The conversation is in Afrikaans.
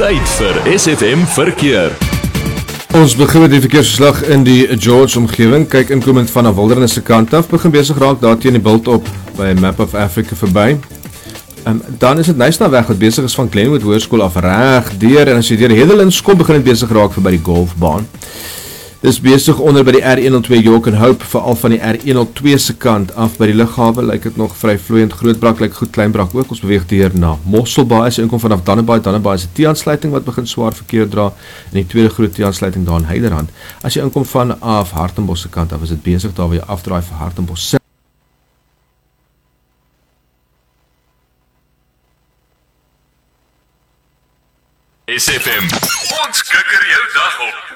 Tyd vir SFM Verkeer. Ons begin met die verkeersverslag in die George omgewing. Kyk inkomend van 'n Wilderness se kant af, begin besig raak daar teen die bult op by Map of Africa verby. Dan is dit Nysna weg wat besig is van Glenwood Hoërskool af reg deur, en as jy deur Heatherlands kom, begin dit besig raak vir by die golfbaan. Dis besig onder by die R102 York and Hope, veral van die R102 se kant af by die lughawe, lyk dit nog vry vloeiend. Grootbrak lyk goed, Kleinbrak ook. Ons beweeg deur na Mosselbaai, as jy inkom vanaf Dannebaai. Dannebaai is 'n T-aansluiting wat begin swaar verkeer dra, en die tweede groot T-aansluiting daar in Heiderand. As jy inkom vanaf Hartenbos se kant af, is dit besig daar waar jy afdraai vir Hartenbos. SFM, ons kikker jou dag op.